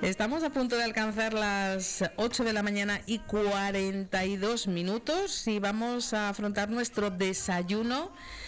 Estamos a punto de alcanzar las 8 de la mañana y 42 minutos y vamos a afrontar nuestro desayuno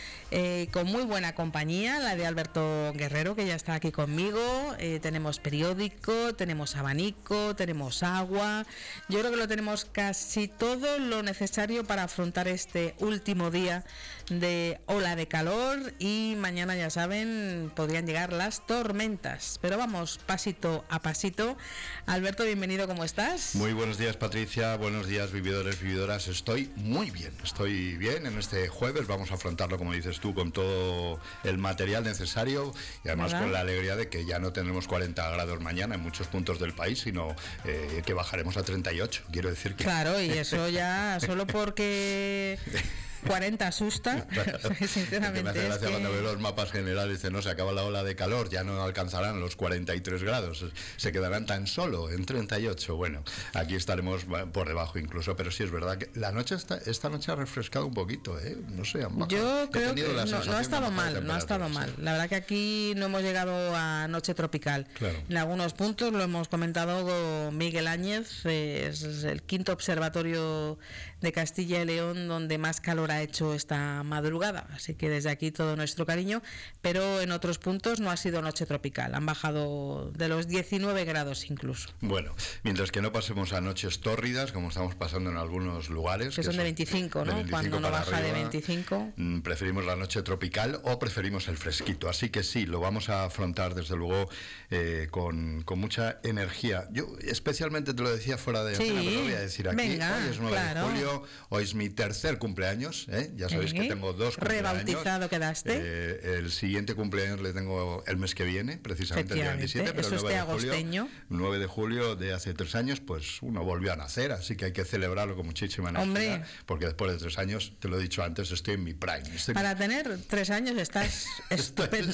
con muy buena compañía, la de Alberto Guerrero, que ya está aquí conmigo. Tenemos periódico, tenemos abanico, tenemos agua. Yo creo que lo tenemos casi todo lo necesario para afrontar este último día de ola de calor, y mañana, ya saben, podrían llegar las tormentas, pero vamos pasito a pasito. Alberto, bienvenido, ¿cómo estás? Muy buenos días, Patricia, buenos días, vividores, vividoras. Estoy muy bien, estoy bien en este jueves. Vamos a afrontarlo, como dices tú, con todo el material necesario, y además, ¿verdad?, con la alegría de que ya no tendremos 40 grados mañana en muchos puntos del país, sino que bajaremos a 38, quiero decir que... Claro, y eso ya solo porque... 40 asusta, sinceramente. Me hace gracia cuando veo los mapas generales, dice, no, se acaba la ola de calor, ya no alcanzarán los 43 grados, se quedarán tan solo en 38. Bueno, aquí estaremos por debajo incluso, pero sí es verdad que la noche esta noche ha refrescado un poquito, no sé, yo creo que no ha estado mal, no ha estado mal. La verdad que aquí no hemos llegado a noche tropical. Claro. En algunos puntos lo hemos comentado con Miguel Áñez, es el quinto observatorio de Castilla y León donde más calor ha hecho esta madrugada, así que desde aquí todo nuestro cariño, pero en otros puntos no ha sido noche tropical, han bajado de los 19 grados incluso. Bueno, mientras que no pasemos a noches tórridas, como estamos pasando en algunos lugares, que son de 25, ¿no? 25, cuando no baja arriba, de 25. Preferimos la noche tropical o preferimos el fresquito, así que sí, lo vamos a afrontar desde luego con mucha energía. Yo especialmente te lo decía fuera de antena, pero lo voy a decir aquí. Venga, hoy es 9 de julio, hoy es mi tercer cumpleaños. Ya sabéis que tengo dos cumpleaños. Rebautizado quedaste. El siguiente cumpleaños le tengo el mes que viene, precisamente el día 27, pero eso es 9 de julio de hace 3 años, pues uno volvió a nacer, así que hay que celebrarlo con muchísima energía, porque después de 3 años, te lo he dicho antes, estoy en mi prime. Para tener 3 años estás estupendo.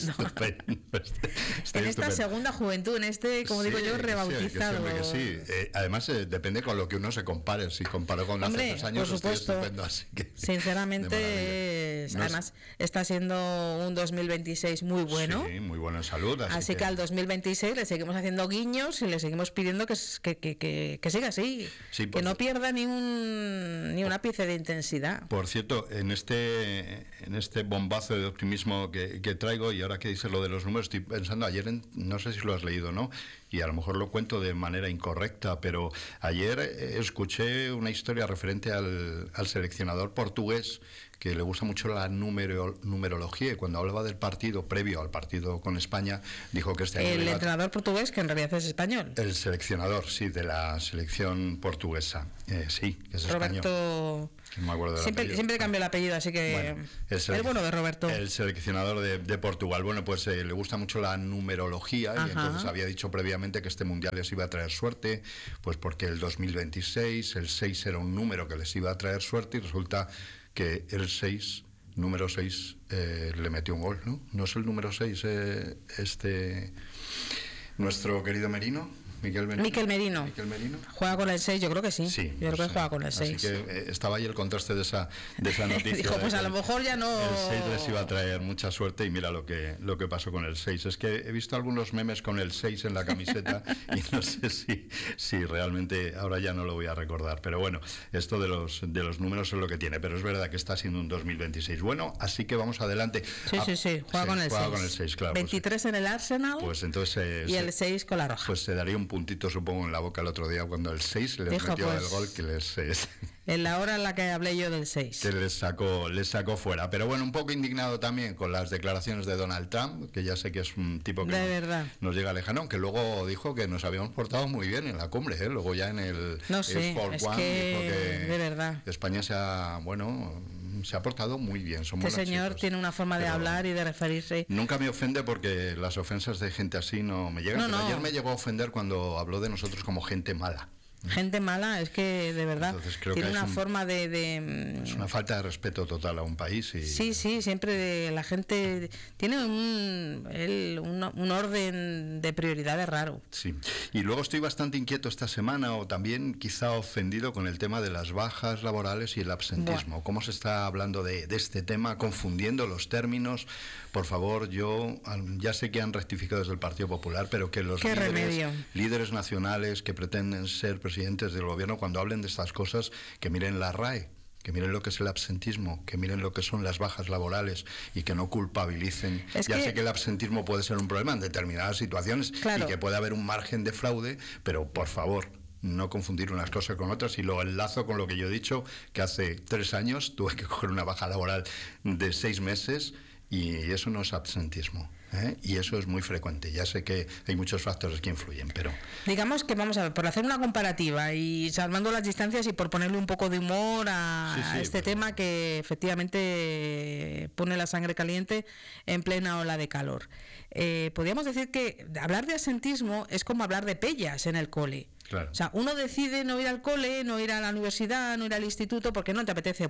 En esta segunda juventud, en este, como digo yo, rebautizado. Que sí. Además, depende con lo que uno se compare. Si comparo con hace 3 años, estoy estupendo, así que... Sinceramente, además está siendo un 2026 muy bueno. Sí, muy bueno en salud. Así que al 2026 le seguimos haciendo guiños y le seguimos pidiendo que siga así, sí, que no pierda ni un ápice de intensidad. Por cierto, en este bombazo de optimismo que traigo, y ahora que dices lo de los números, estoy pensando, ayer, no sé si lo has leído, ¿no? Y a lo mejor lo cuento de manera incorrecta, pero ayer escuché una historia referente al seleccionador portugués, que le gusta mucho la numerología, y cuando hablaba del partido previo al partido con España, dijo que este año... El entrenador portugués, que en realidad es español. El seleccionador, sí, de la selección portuguesa, sí, que es Roberto... español. No me acuerdo del siempre cambia el apellido, así que es bueno de Roberto. El seleccionador de Portugal. Bueno, pues le gusta mucho la numerología. Ajá. Y entonces había dicho previamente que este mundial les iba a traer suerte, pues porque el 2026, el 6 era un número que les iba a traer suerte, y resulta que el 6, número 6, le metió un gol, ¿no? ¿No es el número 6 nuestro querido Merino? Miquel Merino. ¿Juega con el 6? Yo creo que sí. Yo creo que juega con el 6. Así que estaba ahí el contraste de esa noticia. Dijo, pues a lo mejor ya no... El 6 les iba a traer mucha suerte, y mira lo que pasó con el 6. Es que he visto algunos memes con el 6 en la camiseta y no sé si realmente ahora ya no lo voy a recordar. Pero bueno, esto de los números es lo que tiene. Pero es verdad que está siendo un 2026 bueno, así que vamos adelante. Sí. Juega con el 6, claro. 23 en el Arsenal, pues entonces, y el 6 con la roja. Pues se daría un puntito, supongo, en la boca el otro día cuando el 6 les metió pues, el gol que les... en la hora en la que hablé yo del 6. Que les sacó fuera. Pero bueno, un poco indignado también con las declaraciones de Donald Trump, que ya sé que es un tipo que nos llega lejano, aunque luego dijo que nos habíamos portado muy bien en la cumbre, luego ya en el... No sé, es que de verdad. España se ha portado muy bien. Este señor tiene una forma de hablar y de referirse. Nunca me ofende, porque las ofensas de gente así no me llegan. Pero ayer me llegó a ofender cuando habló de nosotros como gente mala. Gente mala, es que de verdad tiene una forma de... Es una falta de respeto total a un país. Sí, siempre la gente tiene un orden de prioridades raro. Sí, y luego estoy bastante inquieto esta semana, o también quizá ofendido con el tema de las bajas laborales y el absentismo. Bueno. ¿Cómo se está hablando de este tema, confundiendo los términos? Por favor, yo ya sé que han rectificado desde el Partido Popular, pero que los líderes nacionales que pretenden ser presidentes del gobierno, cuando hablen de estas cosas, que miren la RAE, que miren lo que es el absentismo, que miren lo que son las bajas laborales y que no culpabilicen. Sé que el absentismo puede ser un problema en determinadas situaciones, claro, y que puede haber un margen de fraude, pero por favor, no confundir unas cosas con otras. Y lo enlazo con lo que yo he dicho, que hace 3 años tuve que coger una baja laboral de 6 meses y eso no es absentismo. Y eso es muy frecuente. Ya sé que hay muchos factores que influyen, pero... Digamos que, vamos a ver, por hacer una comparativa y salvando las distancias y por ponerle un poco de humor a este tema que efectivamente pone la sangre caliente en plena ola de calor. Podríamos decir que hablar de absentismo es como hablar de pellas en el cole. Claro. O sea, uno decide no ir al cole, no ir a la universidad, no ir al instituto porque no te apetece,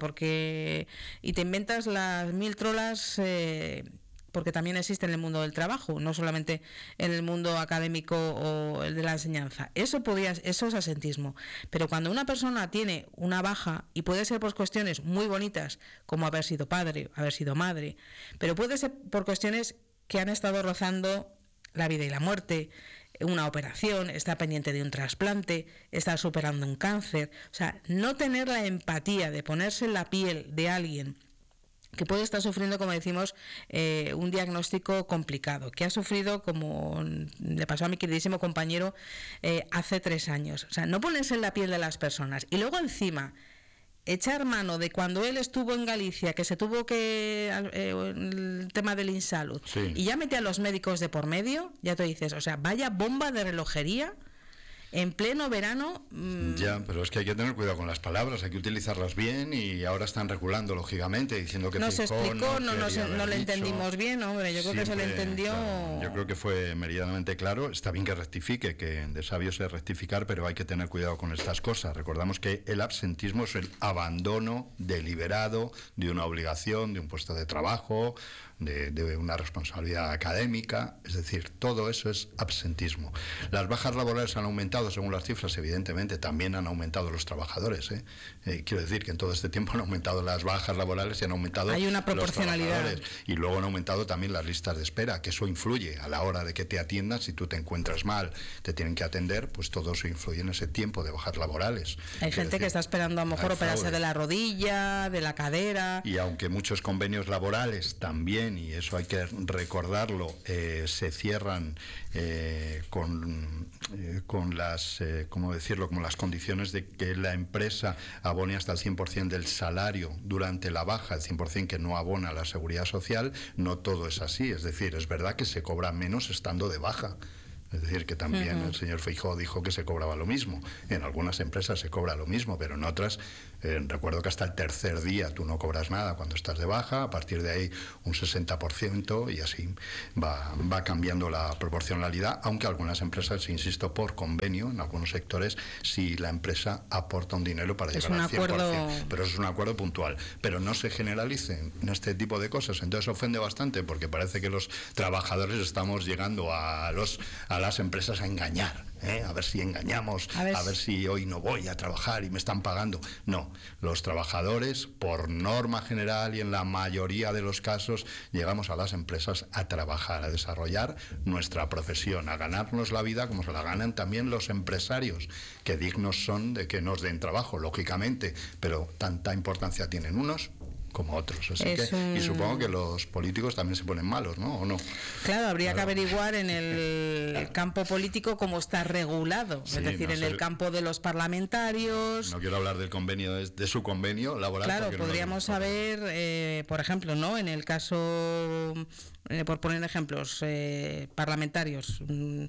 y te inventas las 1000 trolas... porque también existe en el mundo del trabajo, no solamente en el mundo académico o el de la enseñanza. Eso es absentismo. Pero cuando una persona tiene una baja, y puede ser por cuestiones muy bonitas, como haber sido padre, haber sido madre, pero puede ser por cuestiones que han estado rozando la vida y la muerte, una operación, estar pendiente de un trasplante, estar superando un cáncer. O sea, no tener la empatía de ponerse en la piel de alguien que puede estar sufriendo, como decimos, un diagnóstico complicado, que ha sufrido, como le pasó a mi queridísimo compañero hace 3 años. O sea, no ponerse en la piel de las personas. Y luego encima, echar mano de cuando él estuvo en Galicia, que se tuvo el tema del Insalud, sí, y ya mete a los médicos de por medio, ya te dices, o sea, vaya bomba de relojería. En pleno verano... Ya, pero es que hay que tener cuidado con las palabras, hay que utilizarlas bien, y ahora están regulando, lógicamente, diciendo que no se explicó, no le entendimos bien, hombre, yo creo que se le entendió... Claro, yo creo que fue meridianamente claro. Está bien que rectifique, que de sabios es rectificar, pero hay que tener cuidado con estas cosas. Recordamos que el absentismo es el abandono deliberado de una obligación, de un puesto de trabajo, de una responsabilidad académica, es decir, todo eso es absentismo. Las bajas laborales han aumentado, según las cifras, evidentemente, también han aumentado los trabajadores. Quiero decir que en todo este tiempo han aumentado las bajas laborales y han aumentado hay una proporcionalidad. Los trabajadores. Y luego han aumentado también las listas de espera, que eso influye a la hora de que te atiendan. Si tú te encuentras mal, te tienen que atender, pues todo eso influye en ese tiempo de bajas laborales. Hay gente que está esperando a lo mejor operarse de la rodilla, de la cadera. Y aunque muchos convenios laborales también, y eso hay que recordarlo, se cierran con las, ¿cómo decirlo?, como las condiciones de que la empresa abone hasta el 100% del salario durante la baja, el 100% que no abona la seguridad social. No todo es así, es decir, es verdad que se cobra menos estando de baja. Es decir, que también el señor Feijóo dijo que se cobraba lo mismo. En algunas empresas se cobra lo mismo, pero en otras, recuerdo que hasta el 3er día tú no cobras nada cuando estás de baja, a partir de ahí un 60%, y así va cambiando la proporcionalidad, aunque algunas empresas, insisto, por convenio, en algunos sectores, si la empresa aporta un dinero para llegar al 100%. Pero eso es un acuerdo puntual. Pero no se generalicen en este tipo de cosas. Entonces ofende bastante, porque parece que los trabajadores estamos llegando a las empresas a engañar, a ver si engañamos, a ver si hoy no voy a trabajar y me están pagando. No, los trabajadores, por norma general y en la mayoría de los casos, llegamos a las empresas a trabajar, a desarrollar nuestra profesión, a ganarnos la vida como se la ganan también los empresarios, que dignos son de que nos den trabajo, lógicamente, pero tanta importancia tienen unos como otros. Así y supongo que los políticos también se ponen malos, ¿no? ¿O no? Claro, habría que averiguar en el campo político cómo está regulado, es decir, en el campo de los parlamentarios. No quiero hablar del convenio, de su convenio laboral. Claro, podríamos saber, por ejemplo, ¿no?, en el caso por poner ejemplos, parlamentarios,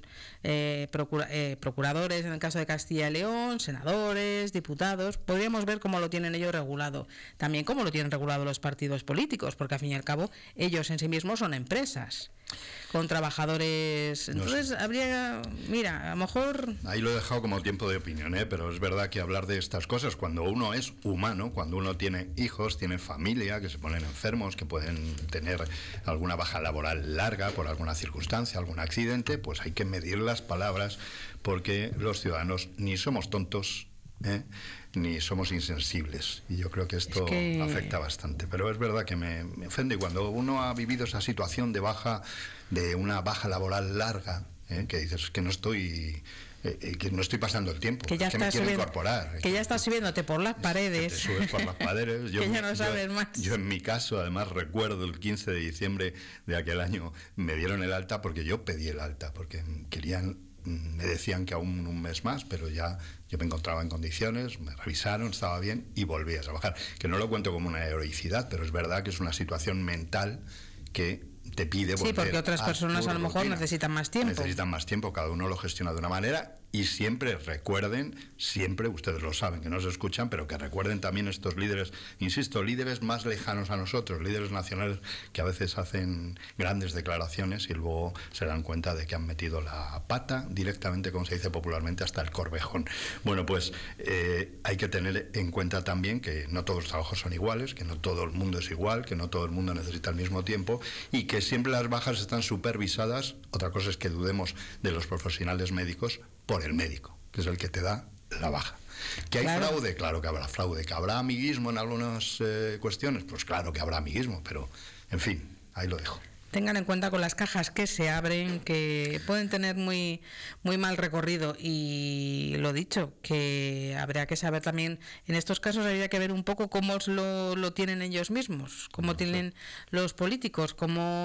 procuradores en el caso de Castilla y León, senadores, diputados, podríamos ver cómo lo tienen ellos regulado. También cómo lo tienen regulado los partidos políticos, porque al fin y al cabo ellos en sí mismos son empresas con trabajadores. Entonces habría, mira, a lo mejor... Ahí lo he dejado como tiempo de opinión, pero es verdad que hablar de estas cosas, cuando uno es humano, cuando uno tiene hijos, tiene familia, que se ponen enfermos, que pueden tener alguna baja laboral larga por alguna circunstancia, algún accidente, pues hay que medir las palabras, porque los ciudadanos ni somos tontos, ni somos insensibles, y yo creo que esto afecta bastante. Pero es verdad que me ofende cuando uno ha vivido esa situación de una baja laboral larga, que dices que no estoy pasando el tiempo, que ya me quiero incorporar, que ya estás subiéndote por las paredes, que te subes por las paredes. Que ya no sabes más. Yo en mi caso, además, recuerdo el 15 de diciembre de aquel año, me dieron el alta porque yo pedí el alta, porque me decían que aún un mes más, pero ya yo me encontraba en condiciones, me revisaron, estaba bien y volví a trabajar. Que no lo cuento como una heroicidad, pero es verdad que es una situación mental que te pide volver. Sí, porque otras personas a lo mejor rutina. Necesitan más tiempo. Necesitan más tiempo, cada uno lo gestiona de una manera. Y siempre recuerden, siempre, ustedes lo saben, que no se escuchan, pero que recuerden también estos líderes, insisto, líderes más lejanos a nosotros, líderes nacionales que a veces hacen grandes declaraciones y luego se dan cuenta de que han metido la pata directamente, como se dice popularmente, hasta el corvejón. Bueno, pues hay que tener en cuenta también que no todos los trabajos son iguales, que no todo el mundo es igual, que no todo el mundo necesita el mismo tiempo y que siempre las bajas están supervisadas. Otra cosa es que dudemos de los profesionales médicos por el médico, que es el que te da la baja. ¿Que hay fraude? Claro que habrá fraude. ¿Que habrá amiguismo en algunas cuestiones? Pues claro que habrá amiguismo, pero en fin, ahí lo dejo. Tengan en cuenta con las cajas que se abren, que pueden tener muy mal recorrido, y lo dicho, que habría que saber también, en estos casos habría que ver un poco cómo lo tienen ellos mismos, cómo tienen los políticos,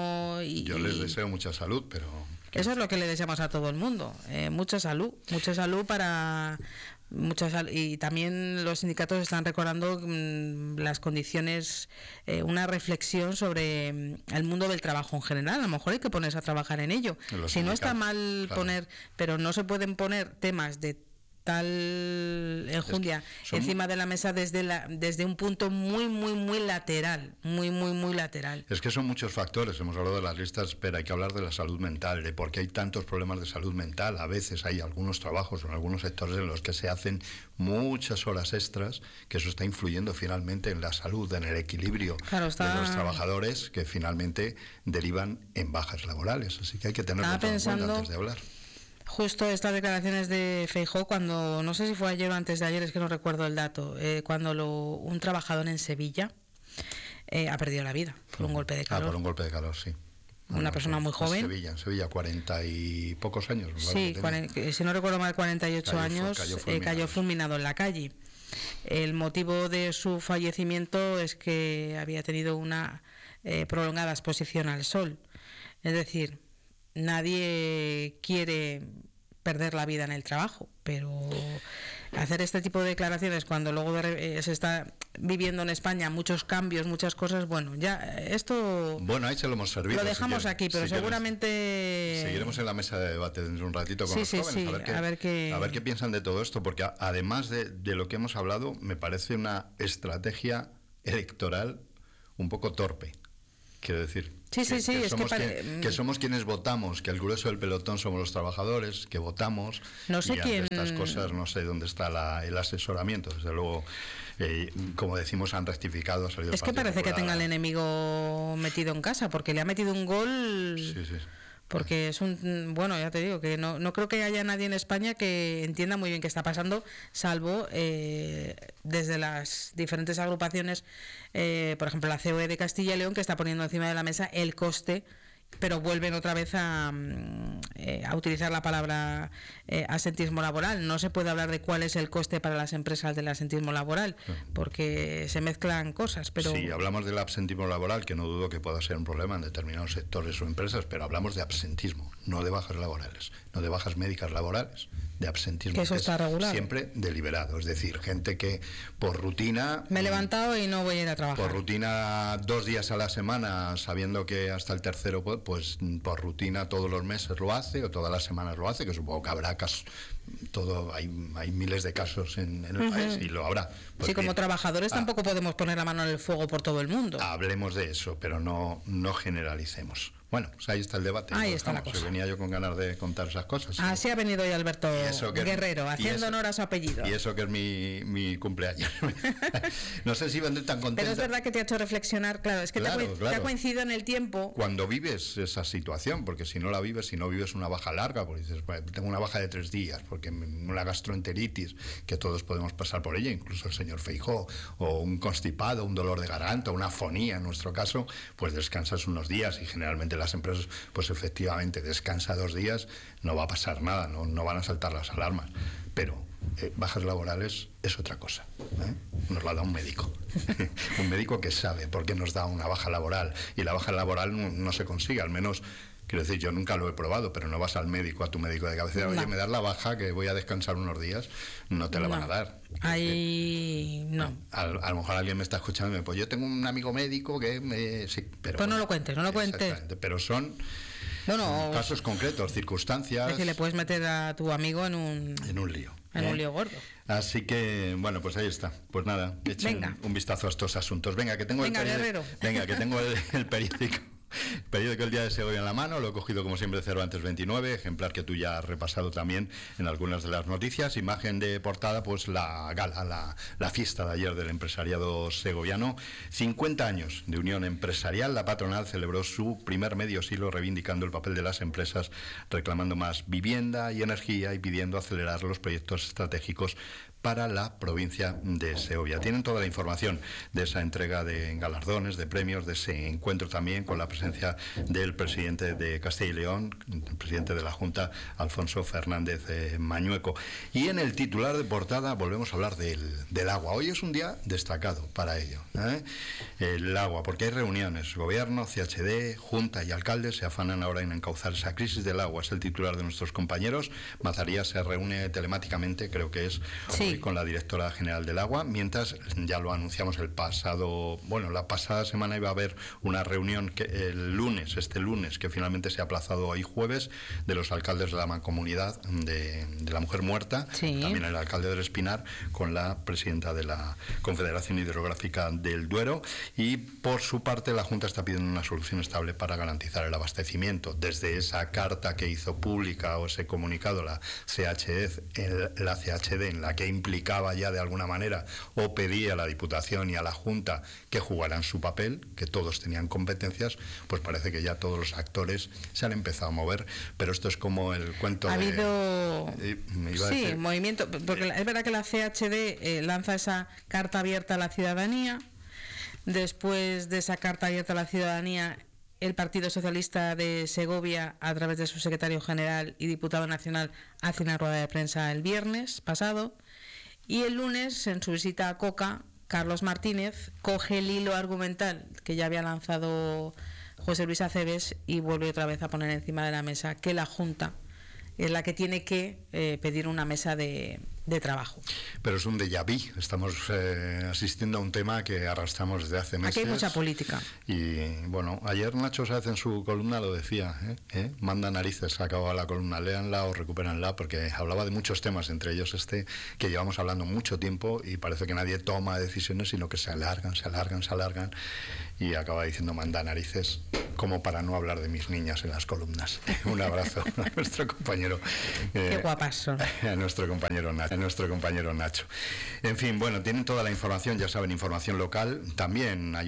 Yo les deseo mucha salud, pero... Eso es lo que le deseamos a todo el mundo, mucha salud y también los sindicatos están recordando las condiciones, una reflexión sobre el mundo del trabajo en general. A lo mejor hay que ponerse a trabajar en ello. Si no está mal poner, pero no se pueden poner temas de tal enjundia encima de la mesa desde un punto muy lateral, muy lateral. Es que son muchos factores. Hemos hablado de las listas de espera, hay que hablar de la salud mental, de por qué hay tantos problemas de salud mental. A veces hay algunos trabajos o en algunos sectores en los que se hacen muchas horas extras, que eso está influyendo finalmente en la salud, en el equilibrio de los trabajadores, que finalmente derivan en bajas laborales. Así que hay que tenerlo en cuenta antes de hablar. Justo estas declaraciones de Feijóo, cuando, no sé si fue ayer o antes de ayer, es que no recuerdo el dato, cuando un trabajador en Sevilla ha perdido la vida por un golpe de calor. Por un golpe de calor, sí. Una persona muy joven. En Sevilla, 40 y pocos años. Sí, si no recuerdo mal, 48 años, cayó fulminado en la calle. El motivo de su fallecimiento es que había tenido una prolongada exposición al sol. Es decir, nadie quiere perder la vida en el trabajo, pero hacer este tipo de declaraciones cuando luego se está viviendo en España muchos cambios, muchas cosas, bueno, ya esto... Bueno, ahí se lo hemos servido. Lo dejamos aquí, pero seguramente... Seguiremos en la mesa de debate dentro de un ratito con los jóvenes, a ver qué piensan de todo esto, porque además de lo que hemos hablado, me parece una estrategia electoral un poco torpe. Quiero decir, que somos quienes votamos, que el grueso del pelotón somos los trabajadores, que votamos. No sé quién... estas cosas, no sé dónde está el asesoramiento. Desde luego, como decimos, han rectificado. Ha salido es que parece que tenga el enemigo metido en casa, porque le ha metido un gol... Sí. Porque es bueno, ya te digo que no creo que haya nadie en España que entienda muy bien qué está pasando, salvo desde las diferentes agrupaciones, por ejemplo la COE de Castilla y León, que está poniendo encima de la mesa el coste, pero vuelven otra vez a utilizar la palabra asentismo laboral. No se puede hablar de cuál es el coste para las empresas del asentismo laboral, porque se mezclan cosas. Pero sí, hablamos del absentismo laboral, que no dudo que pueda ser un problema en determinados sectores o empresas, pero hablamos de absentismo, no de bajas laborales, no de bajas médicas laborales, de absentismo. Que eso está regulado. Siempre deliberado, es decir, gente que por rutina... Me he levantado y no voy a ir a trabajar. Por rutina 2 días a la semana, sabiendo que hasta el tercero, pues por rutina todos los meses lo hace o todas las semanas lo hace, que supongo que habrá casos, hay miles de casos en el país y lo habrá. Pues sí, como bien, trabajadores tampoco podemos poner la mano en el fuego por todo el mundo. Hablemos de eso, pero no generalicemos. Bueno, pues ahí está el debate. Ahí está la cosa. Venía yo con ganas de contar esas cosas. Así ha venido hoy Alberto Guerrero, haciendo honor a su apellido. Y eso que es mi cumpleaños. No sé si vendré tan contento. Pero es verdad que te ha hecho reflexionar, claro, es que te ha coincidido en el tiempo. Cuando vives esa situación, porque si no vives una baja larga, porque dices, bueno, tengo una baja de 3 días, porque una gastroenteritis, que todos podemos pasar por ella, incluso el señor Feijóo, o un constipado, un dolor de garganta, una afonía, en nuestro caso, pues descansas unos días y generalmente las empresas, pues efectivamente, descansa 2 días, no va a pasar nada, no van a saltar las alarmas. Pero bajas laborales es otra cosa, ¿eh? Nos la da un médico. Un médico que sabe por qué nos da una baja laboral. Y la baja laboral no se consigue, al menos... Quiero decir, yo nunca lo he probado, pero no vas al médico, a tu médico de cabecera, oye, me das la baja, que voy a descansar unos días, no te la van a dar. Ahí no. A lo mejor alguien me está escuchando y me dice, pues yo tengo un amigo médico que me... Sí, pero pues no lo cuentes, Pero son casos concretos, circunstancias... Es decir, le puedes meter a tu amigo en un lío. Un lío gordo. Así que, bueno, pues ahí está. Pues nada, echen un vistazo a estos asuntos. Venga, que tengo el periódico. Periódico El Día de Segovia en la mano, lo he cogido como siempre Cervantes 29, ejemplar que tú ya has repasado también en algunas de las noticias. Imagen de portada, pues la gala, la fiesta de ayer del empresariado segoviano. 50 años de unión empresarial. La patronal celebró su primer medio siglo reivindicando el papel de las empresas, reclamando más vivienda y energía y pidiendo acelerar los proyectos estratégicos para la provincia de Segovia. Tienen toda la información de esa entrega de galardones, de premios, de ese encuentro también con la presencia del presidente de Castilla y León, el presidente de la Junta, Alfonso Fernández Mañueco. Y en el titular de portada volvemos a hablar del agua. Hoy es un día destacado para ello, ¿eh? El agua, porque hay reuniones. Gobierno, CHD, Junta y alcaldes se afanan ahora en encauzar esa crisis del agua. Es el titular de nuestros compañeros. Mazarías se reúne telemáticamente, creo que es... Sí. Con la directora general del agua, mientras ya lo anunciamos la pasada semana iba a haber una reunión este lunes, que finalmente se ha aplazado hoy jueves, de los alcaldes de la mancomunidad de la Mujer Muerta, sí. También el alcalde del Espinar, con la presidenta de la Confederación Hidrográfica del Duero, y por su parte la Junta está pidiendo una solución estable para garantizar el abastecimiento. Desde esa carta que hizo pública o ese comunicado la CHD, en la que implicaba ya de alguna manera o pedía a la Diputación y a la Junta que jugaran su papel, que todos tenían competencias, pues parece que ya todos los actores se han empezado a mover, pero esto es como el cuento ha habido movimiento, porque es verdad que la CHD lanza esa carta abierta a la ciudadanía. Después de esa carta abierta a la ciudadanía, el Partido Socialista de Segovia, a través de su secretario general y diputado nacional, hace una rueda de prensa el viernes pasado. Y el lunes, en su visita a Coca, Carlos Martínez coge el hilo argumental que ya había lanzado José Luis Acebes y vuelve otra vez a poner encima de la mesa que la Junta es la que tiene que pedir una mesa de trabajo. Pero es un déjà vu. Estamos asistiendo a un tema que arrastramos desde hace meses. Aquí hay mucha política. Y bueno, ayer Nacho Sáez en su columna lo decía, manda narices, acababa la columna, léanla o recupéranla, porque hablaba de muchos temas, entre ellos que llevamos hablando mucho tiempo y parece que nadie toma decisiones, sino que se alargan, y acaba diciendo manda narices, como para no hablar de mis niñas en las columnas. Un abrazo a nuestro compañero. Qué guapas son. A nuestro compañero Nacho. En fin, bueno, tienen toda la información, ya saben, información local. También hay